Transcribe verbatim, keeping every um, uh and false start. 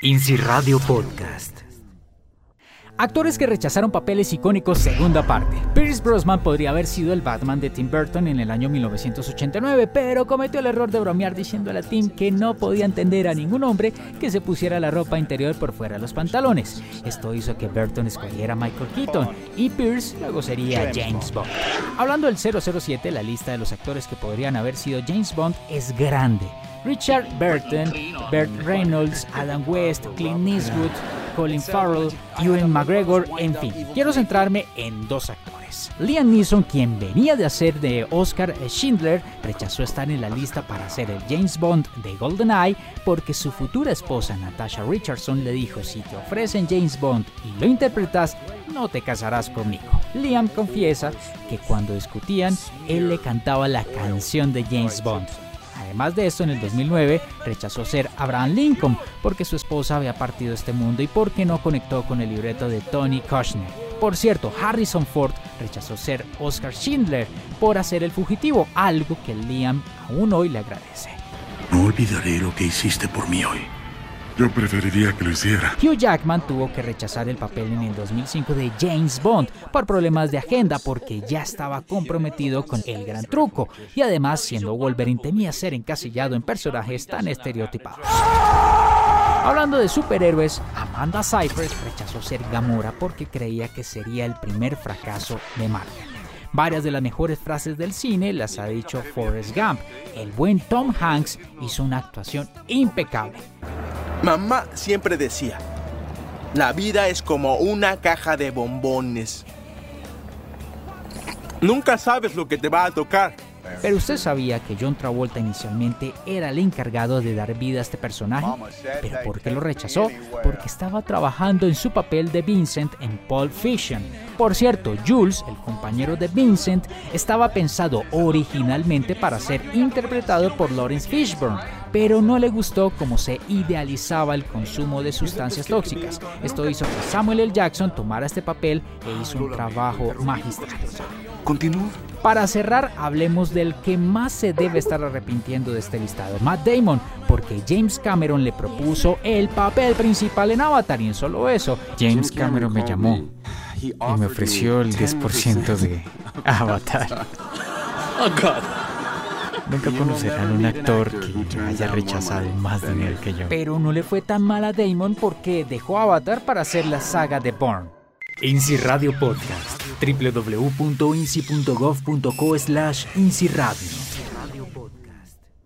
INSI Radio Podcast. Actores que rechazaron papeles icónicos, segunda parte. Pierce Brosnan podría haber sido el Batman de Tim Burton en el año mil novecientos ochenta y nueve, pero cometió el error de bromear diciéndole a Tim que no podía entender a ningún hombre que se pusiera la ropa interior por fuera de los pantalones. Esto hizo que Burton escogiera a Michael Keaton y Pierce luego sería James Bond. Hablando del cero cero siete, la lista de los actores que podrían haber sido James Bond es grande. Richard Burton, Burt Reynolds, Adam West, Clint Eastwood, Colin Farrell, Ewan McGregor, en fin. Quiero centrarme en dos actores. Liam Neeson, quien venía de hacer de Oscar Schindler, rechazó estar en la lista para hacer el James Bond de GoldenEye porque su futura esposa Natasha Richardson le dijo: si te ofrecen James Bond y lo interpretas, no te casarás conmigo. Liam confiesa que cuando discutían, él le cantaba la canción de James Bond. Además de esto, en el dos mil nueve rechazó ser Abraham Lincoln porque su esposa había partido de este mundo y porque no conectó con el libreto de Tony Kushner. Por cierto, Harrison Ford rechazó ser Oscar Schindler por hacer El Fugitivo, algo que Liam aún hoy le agradece. No olvidaré lo que hiciste por mí hoy. Yo preferiría que lo hiciera. Hugh Jackman tuvo que rechazar el papel en el dos mil cinco de James Bond por problemas de agenda porque ya estaba comprometido con El Gran Truco y además, siendo Wolverine, temía ser encasillado en personajes tan estereotipados. Hablando de superhéroes, Amanda Seyfried rechazó ser Gamora porque creía que sería el primer fracaso de Marvel. Varias de las mejores frases del cine las ha dicho Forrest Gump. El buen Tom Hanks hizo una actuación impecable. Mamá siempre decía, la vida es como una caja de bombones. Nunca sabes lo que te va a tocar. Pero usted sabía que John Travolta inicialmente era el encargado de dar vida a este personaje. ¿Pero por qué lo rechazó? Porque estaba trabajando en su papel de Vincent en Pulp Fiction. Por cierto, Jules, el compañero de Vincent, estaba pensado originalmente para ser interpretado por Lawrence Fishburne, pero no le gustó cómo se idealizaba el consumo de sustancias tóxicas. Esto hizo que Samuel L. Jackson tomara este papel e hizo un trabajo magistral. Continúa. Para cerrar, hablemos del que más se debe estar arrepintiendo de este listado, Matt Damon, porque James Cameron le propuso el papel principal en Avatar y no solo eso. James Cameron me llamó y me ofreció el diez por ciento de Avatar. Nunca conocerán un actor que haya rechazado más dinero que yo. Pero no le fue tan mal a Damon porque dejó Avatar para hacer la saga de Bourne. INSI Radio Podcast. doble u doble u doble u punto insi punto gov punto co slash INSI Radio.